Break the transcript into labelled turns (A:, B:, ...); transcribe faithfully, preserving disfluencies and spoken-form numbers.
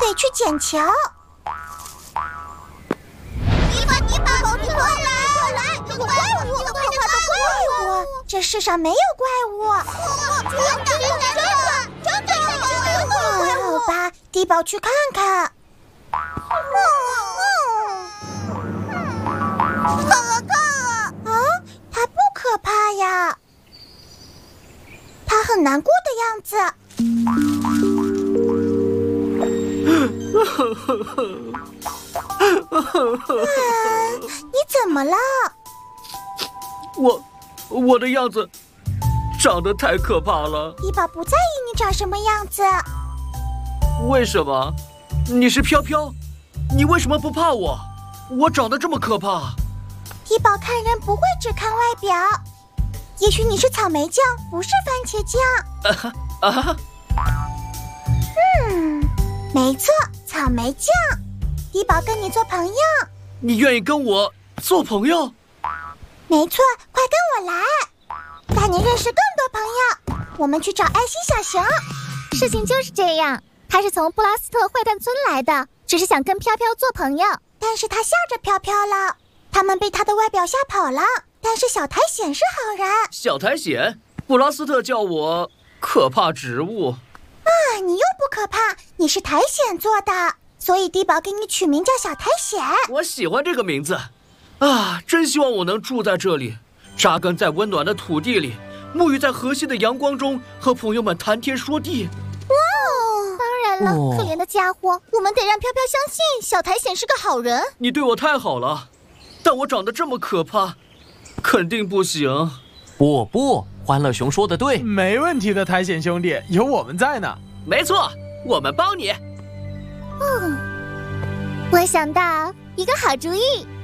A: 得去捡球。
B: 迪宝，迪宝，你快来！快来！有怪物！有可怕的怪物！
A: 这世上没有怪物。
B: 真的，真的，真的有怪物！
A: 好吧，迪宝去看看。
B: 可怕啊！
A: 啊，它不可怕呀。它很难过的样子。啊，你怎么了？
C: 我，我的样子长得太可怕了。
A: 迪宝不在意你长什么样子。
C: 为什么？你是飘飘，你为什么不怕我？我长得这么可怕。
A: 迪宝看人不会只看外表，也许你是草莓酱，不是番茄酱。
C: 啊哈啊！
A: 嗯，没错，草莓酱。迪宝跟你做朋友。
C: 你愿意跟我做朋友？
A: 没错，快跟我来，带你认识更多朋友。我们去找爱心小熊。
D: 事情就是这样，他是从布拉斯特坏蛋村来的，只是想跟飘飘做朋友。
A: 但是他笑着飘飘了，他们被他的外表吓跑了。但是小苔藓是好人。
C: 小苔藓，布拉斯特叫我可怕植物。
A: 啊，你又不可怕，你是苔藓做的，所以迪宝给你取名叫小苔藓。
C: 我喜欢这个名字，啊，真希望我能住在这里，扎根在温暖的土地里，沐浴在和煦的阳光中，和朋友们谈天说地。
D: 哇哦！当然了，
C: 哦、
D: 可怜的家伙，我们得让飘飘相信小苔藓是个好人。
C: 你对我太好了，但我长得这么可怕，肯定不行。
E: 不不，欢乐熊说的对，
F: 没问题的，苔藓兄弟，有我们在呢。
C: 没错，我们帮你。
D: 嗯，我想到一个好主意。